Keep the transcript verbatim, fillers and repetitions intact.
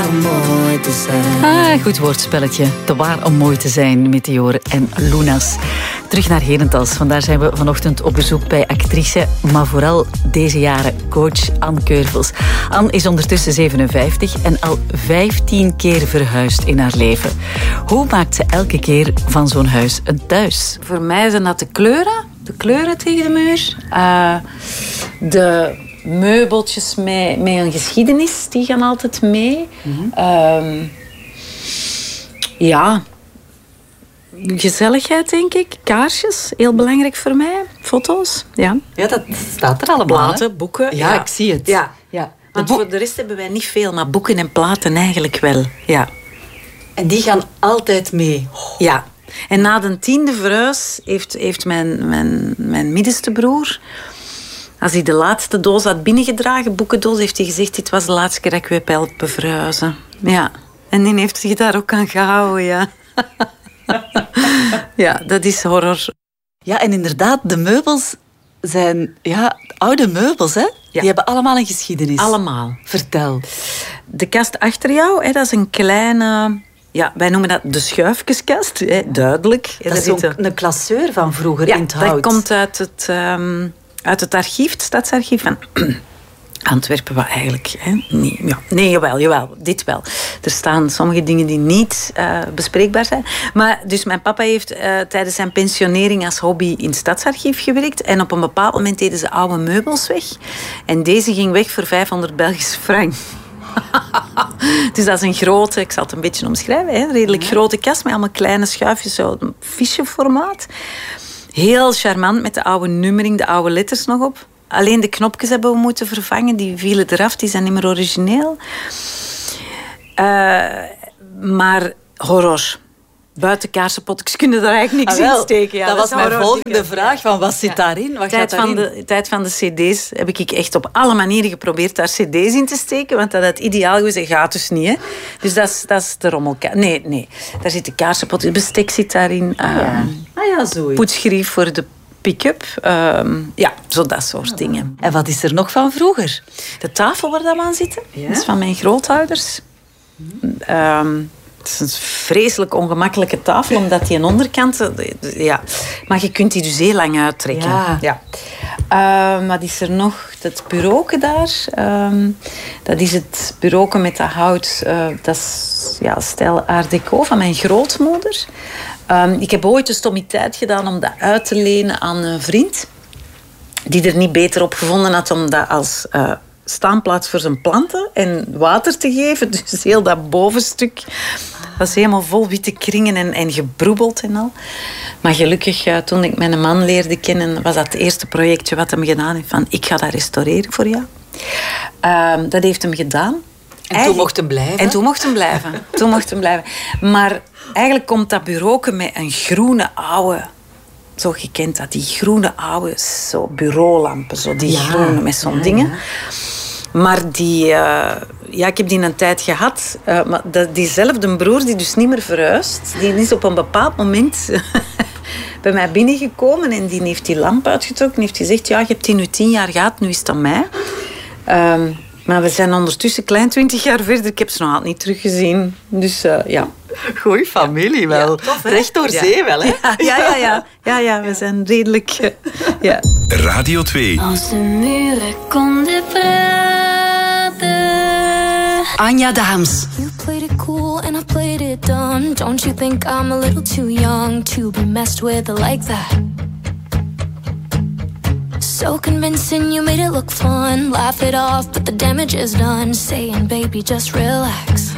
om mooi te zijn. Ah, goed woordspelletje. Te waar om mooi te zijn, Meteor en Lunas. Terug naar Herentals. Vandaar zijn we vanochtend op bezoek bij actrice, maar vooral deze jaren coach Anne Keurvels. Anne is ondertussen zevenenvijftig en al vijftien keer verhuisd in haar leven. Hoe maakt ze elke keer van zo'n huis een thuis? Voor mij zijn dat de kleuren. De kleuren tegen de muur. Uh, de meubeltjes met, met een geschiedenis, die gaan altijd mee. Mm-hmm. Uh, ja... Gezelligheid, denk ik. Kaarsjes, heel belangrijk voor mij. Foto's, ja. Ja, dat staat er allemaal. Platen, hè? Boeken. Ja, ja, ik zie het. Ja, ja. Want bo- voor de rest hebben wij niet veel, maar boeken en platen eigenlijk wel. Ja. En die gaan altijd mee. Oh. Ja. En na de tiende verhuis heeft, heeft mijn, mijn, mijn middenste broer... Als hij de laatste doos had binnengedragen, boekendoos, heeft hij gezegd... Dit was de laatste keer dat ik u heb helpen verhuizen. Ja. En die heeft zich daar ook aan gehouden, ja. Ja, dat is horror. Ja, en inderdaad, de meubels zijn ja, oude meubels, hè? Ja. Die hebben allemaal een geschiedenis. Allemaal. Vertel. De kast achter jou, hè, dat is een kleine... Ja, wij noemen dat de schuifjeskast, hè, duidelijk. Dat is ook een klasseur van vroeger ja, in het hout. Dat komt uit het, um, uit het archief, het stadsarchief van... Antwerpen, wat eigenlijk... Hè? Nee, ja. nee, jawel, jawel, dit wel. Er staan sommige dingen die niet uh, bespreekbaar zijn. Maar dus mijn papa heeft uh, tijdens zijn pensionering als hobby in het stadsarchief gewerkt. En op een bepaald moment deden ze oude meubels weg. En deze ging weg voor vijfhonderd Belgische frank. Dus dat is een grote, ik zal het een beetje omschrijven, hè? Een redelijk ja. grote kast met allemaal kleine schuifjes, zo een ficheformaat. Heel charmant met de oude nummering, de oude letters nog op. Alleen de knopjes hebben we moeten vervangen. Die vielen eraf, die zijn niet meer origineel. Uh, maar horror. Buiten kaarsenpotjes kunnen daar eigenlijk niks ah, in steken. Ja, dat, dat was mijn volgende vraag. Van wat zit ja. daarin? Wat tijd, gaat daarin? Van de, tijd van de cd's heb ik echt op alle manieren geprobeerd daar cd's in te steken. Want dat had ideaal geweest, gaat dus niet. Hè. Dus dat is, dat is de rommelkaart. Nee, nee. Daar zitten kaarsenpotjes, bestek zit daarin. Ah ja, um, ah, ja zoiets. Poetsgrief voor de pick-up. Um, ja, zo dat soort ja. dingen. En wat is er nog van vroeger? De tafel waar we aan zitten. Ja? Dat is van mijn grootouders. Hmm. Um, het is een vreselijk ongemakkelijke tafel, omdat die een onderkant... Ja. Maar je kunt die dus heel lang uittrekken. Ja. Ja. Uh, wat is er nog? Dat bureauke daar. Um, dat is het bureauke met dat hout. Uh, dat is ja, stijl art deco van mijn grootmoeder. Um, ik heb ooit de stommiteit gedaan om dat uit te lenen aan een vriend. Die er niet beter op gevonden had om dat als... Uh, staanplaats voor zijn planten en water te geven. Dus heel dat bovenstuk was helemaal vol witte kringen en, en gebroebeld en al. Maar gelukkig, toen ik mijn man leerde kennen, was dat het eerste projectje wat hem gedaan heeft van ik ga dat restaureren voor jou. Um, dat heeft hem gedaan. En eigenlijk, toen mocht hem blijven? En toen mocht hem blijven. toen mocht hem blijven. Maar eigenlijk komt dat bureau met een groene oude... Zo gekend dat, die groene oude zo bureaulampen, zo die ja, groene met zo'n ja, dingen. Ja. Maar die, uh, ja, ik heb die een tijd gehad. Uh, maar dat, diezelfde broer, die dus niet meer verhuist, die is op een bepaald moment bij mij binnengekomen en die heeft die lamp uitgetrokken en heeft gezegd, ja, je hebt die nu tien jaar gehad, nu is het aan mij. Um, maar we zijn ondertussen klein twintig jaar verder, ik heb ze nog altijd niet teruggezien. Dus uh, ja. Goeie familie wel. Ja, tof, recht door ja. zee wel, hè? Ja, ja, ja. ja. ja, ja we zijn redelijk... Uh, ja. Radio twee. Als de muren konden praten. Anja Daams. You played it cool and I played it dumb. Don't you think I'm a little too young to be messed with like that? So convincing, you made it look fun. Laugh it off, but the damage is done. Saying, baby, just relax.